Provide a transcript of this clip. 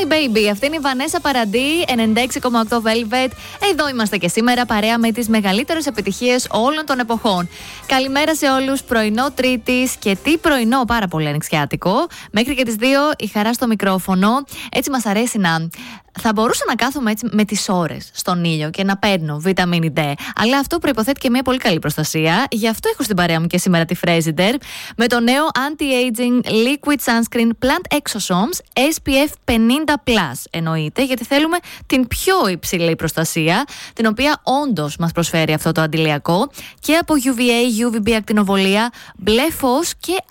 My Baby. Αυτή είναι η Βανέσα Παραντί, 96,8 Velvet. Εδώ είμαστε και σήμερα παρέα με τις μεγαλύτερες επιτυχίες όλων των εποχών. Καλημέρα σε όλους. Πρωινό Τρίτης και τι πρωινό, πάρα πολύ ανοιξιάτικο. Μέχρι και τις 2 η Χαρά στο μικρόφωνο. Έτσι μας αρέσει να. Θα μπορούσα να κάθομαι έτσι με τις ώρες στον ήλιο και να παίρνω βιταμίνη D. Αλλά αυτό προϋποθέτει και μια πολύ καλή προστασία. Γι' αυτό έχω στην παρέα μου και σήμερα τη Fresider με το νέο Anti-Aging Liquid Sunscreen Plant Exosomes SPF 50+. Εννοείται, γιατί θέλουμε την πιο υψηλή προστασία, την οποία όντως μας προσφέρει αυτό το αντιλιακό, και από UVA, UVB ακτινοβολία, μπλε φως και